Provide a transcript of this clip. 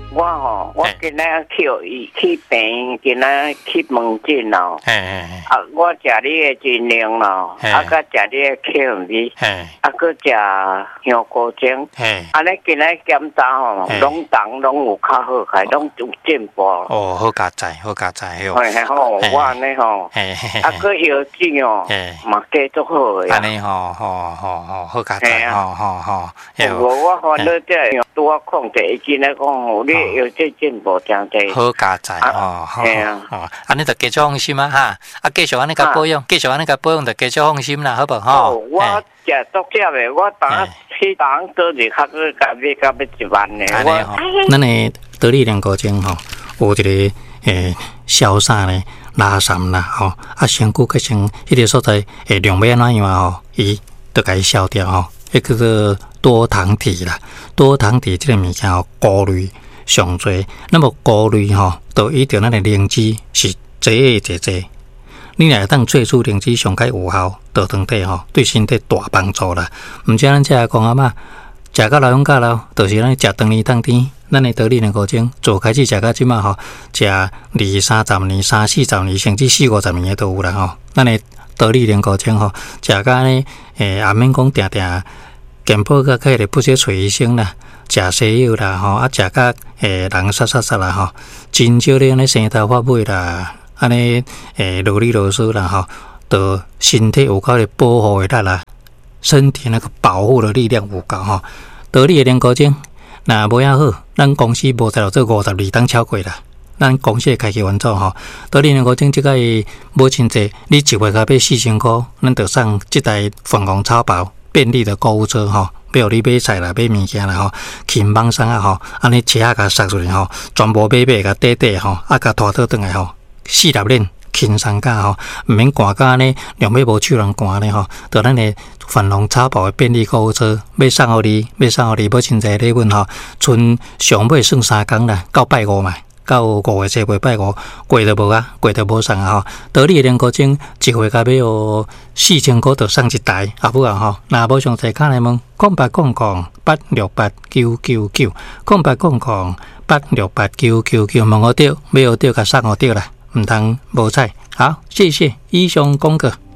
我今仔去病，今仔去门诊咯。我食你的精灵咯，甲食你的 KMV，搁食香菇精。安尼今仔检查吼，拢有较好开，拢有进步。 哦，好加载哦。 我安尼吼，搁药剂哦，嘛加足好的。 安尼吼，好加载我烦恼这拄我控制，伊今仔讲吼，你药剂进步真济。 好加载安尼就继续放心啊哈，继续安尼甲保养，就继续放心啦，好不好？ 我食足少的，我当去当做是较个甲要1万的。 咱的得力莲菇精吼，有一个消散咧、拉散啦吼，身躯佮像迄个所在量要安怎样吼，伊就甲伊消掉吼，迄叫做多糖体啦。多糖体这个物件吼，菇类上多，那么菇类吼，就依照咱的灵芝是济。你若当萃取灵芝上较有效，对身体吼对身体大帮助啦。毋知咱遮讲阿嬷食到老用到老，就是咱食当年当天，咱的得力莲菇精做开始食到即马吼，食20-30年、30-40年，甚至40-50年的都有啦吼。咱的得力莲菇精吼，食到呢也免讲定健保甲迄个不少找医生啦，食西药啦吼，食到人杀啦吼，真少咧安尼生头发尾啦。安尼啰里啰嗦啦吼，就身体有够的保护的力啦，身体那个保护的力量有够吼。得力的莲菇精，那无遐好，咱公司无在做52档超过啦。咱公司的开期完之后吼，得力莲菇精即个无真济，你1月甲买4000块，咱就送即台粉红超薄便利的购物车吼。比如你买菜啦、买物件啦吼，轻绑上啊吼，安尼车甲塞出去吼，全部买甲底吼，甲拖倒转来吼。4粒链轻松架吼，毋免赶到呢，两尾无手人赶呢吼，就咱的粉红超薄的便利购物车，要送互你，要真济礼物吼，剩上尾算3天啦，到拜5嘛，到5月7月拜5，过就无啊，过就无送啊吼。得力的莲菇精1月甲要4000块，就送一台，好不好吼？若无详细看来问0800-868-999，0800-868-999，问我着，要学着甲送我着啦，毋通无彩。好，谢谢以上讲过。